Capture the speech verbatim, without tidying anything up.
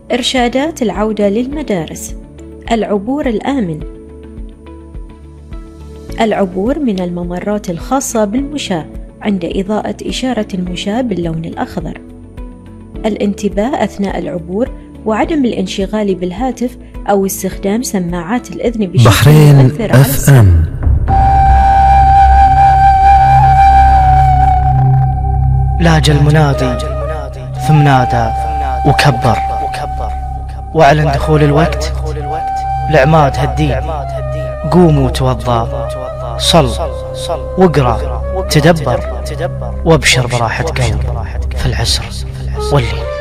إرشادات العودة للمدارس. العبور الآمن. العبور من الممرات الخاصة بالمشاة عند إضاءة إشارة المشاة باللون الأخضر. الانتباه أثناء العبور وعدم الانشغال بالهاتف أو استخدام سماعات الإذن بشكل بحرين يؤثر على أف أم. لاج المنادي ثم نادى وكبر وأعلن دخول الوقت لعماد هالدين. قوموا توضى، صل واقرأ تدبر وابشر براحة قلب في العسر والليل.